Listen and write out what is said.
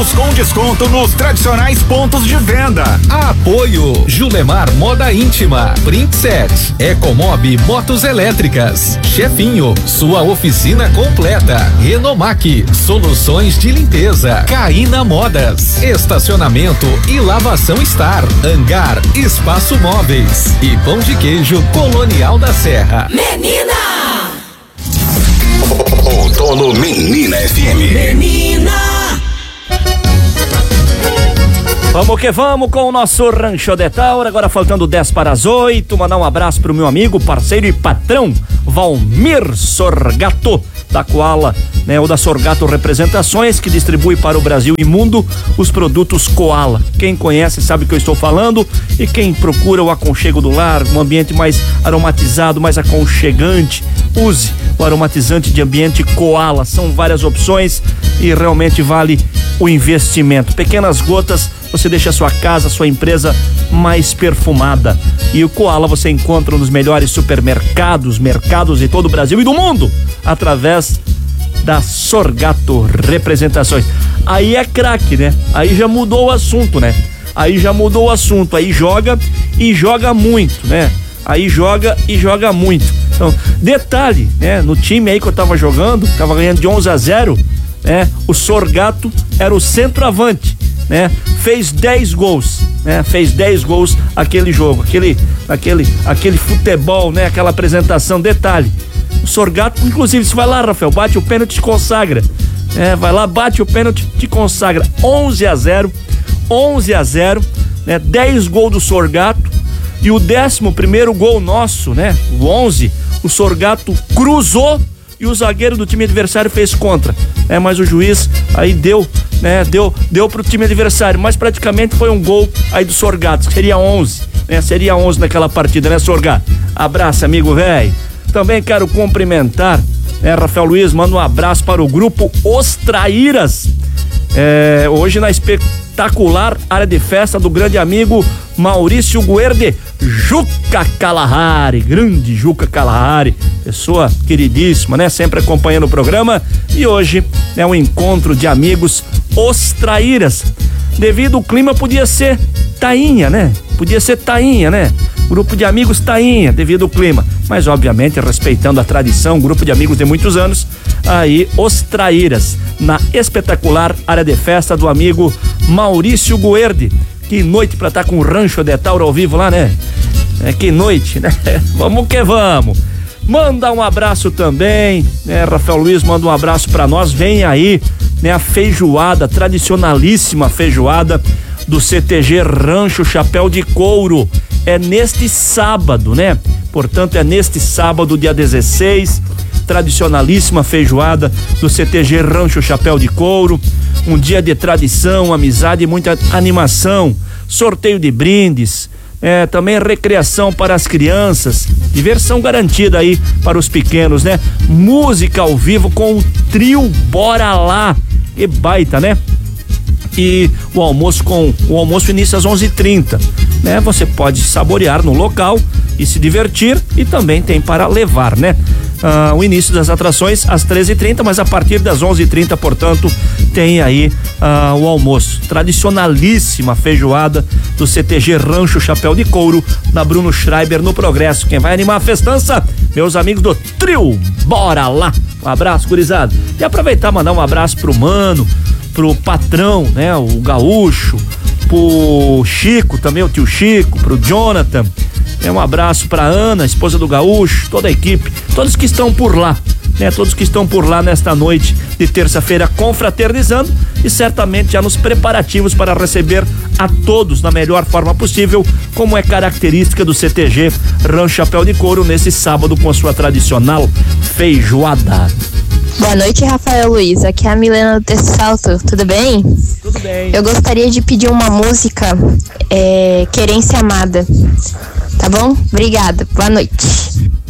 Com desconto nos tradicionais pontos de venda. Apoio Julemar Moda Íntima, Princet, Ecomob Motos Elétricas, Chefinho, sua oficina completa, Renomac, soluções de limpeza, Caína Modas, estacionamento e lavação Star, Hangar, Espaço Móveis e Pão de Queijo Colonial da Serra. Menina! Outono Menina FM. Menina! Vamos que vamos com o nosso Rancho de Taura, agora faltando 10 para as 8, mandar um abraço pro meu amigo, parceiro e patrão, Valmir Sorgato, da Koala, né, ou da Sorgato Representações, que distribui para o Brasil e mundo os produtos Koala. Quem conhece sabe o que eu estou falando, e quem procura o aconchego do lar, um ambiente mais aromatizado, mais aconchegante, use o aromatizante de ambiente Koala. São várias opções e realmente vale o investimento. Pequenas gotas, você deixa a sua casa, a sua empresa mais perfumada. E o Koala você encontra nos melhores supermercados, mercados de todo o Brasil e do mundo, através da Sorgato Representações. Aí é craque, né? Aí já mudou o assunto, né? Aí já mudou o assunto. Aí joga e joga muito, né? Aí joga e joga muito. Então, detalhe, né? No time aí que eu tava jogando, tava ganhando de 11-0, né? O Sorgato era o centroavante, né? Fez 10 gols, né? Fez 10 gols aquele jogo, aquele futebol, né? Aquela apresentação, detalhe. O Sorgato, inclusive, se vai lá, Rafael, bate o pênalti, te consagra. Vai lá, bate o pênalti, te consagra. 11-0, né? 10 gols do Sorgato. E o 11º gol nosso, né? O 11, o Sorgato cruzou e o zagueiro do time adversário fez contra. Mas o juiz aí deu, né? Deu pro time adversário, mas praticamente foi um gol aí do Sorgato, que seria 11, né? Seria 11 naquela partida, né, Sorgato? Abraço, amigo velho. Também quero cumprimentar, né, Rafael Luiz, manda um abraço para o grupo Os Traíras. Hoje na espetacular área de festa do grande amigo Maurício Guerde, Juca Kalahari, grande Juca Kalahari, pessoa queridíssima, né? Sempre acompanhando o programa. E hoje é um encontro de amigos Os Traíras. Devido ao clima, podia ser Tainha, né? Grupo de amigos Tainha, devido ao clima. Mas, obviamente, respeitando a tradição, grupo de amigos de muitos anos, aí Os Traíras, na espetacular área de festa do amigo Maurício Guerde. Que noite pra estar com o Rancho de Taura ao vivo lá, né? Que noite, né? Vamos que vamos. Manda um abraço também, né? Rafael Luiz manda um abraço pra nós. Vem aí, né? A feijoada, tradicionalíssima feijoada do CTG Rancho Chapéu de Couro. É neste sábado, né? Portanto, é neste sábado, dia 16, tradicionalíssima feijoada do CTG Rancho Chapéu de Couro. Um dia de tradição, amizade e muita animação. Sorteio de brindes, também recreação para as crianças, diversão garantida aí para os pequenos, né? Música ao vivo com o trio Bora Lá, que baita, né? E o almoço inicia às 11h30, né? Você pode saborear no local e se divertir, e também tem para levar, né? O início das atrações às 13h30, mas a partir das 11h30, portanto, tem aí o almoço. Tradicionalíssima feijoada do CTG Rancho Chapéu de Couro, na Bruno Schreiber, no Progresso. Quem vai animar a festança? Meus amigos do trio Bora Lá. Um abraço, gurizada. E aproveitar e mandar um abraço pro Mano, pro patrão, né? O Gaúcho, pro Chico também, o tio Chico, pro Jonathan. Um abraço pra Ana, esposa do Gaúcho, toda a equipe, todos que estão por lá, né? Todos que estão por lá nesta noite de terça-feira confraternizando e certamente já nos preparativos para receber a todos na melhor forma possível, como é característica do CTG Rancho Chapéu de Couro nesse sábado com a sua tradicional feijoada. Boa noite, Rafael Luiz. Aqui é a Milena do Texto Salto. Tudo bem? Tudo bem. Eu gostaria de pedir uma música, Querência Amada. Tá bom? Obrigada. Boa noite.